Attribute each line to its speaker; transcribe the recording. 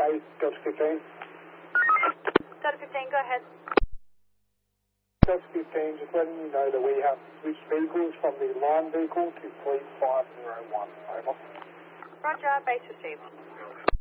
Speaker 1: base, Delta 15.
Speaker 2: Delta 15, go ahead.
Speaker 1: Delta 15, just letting you know that we have switched vehicles from the line vehicle to Fleet 501. Over.
Speaker 2: Roger, base received.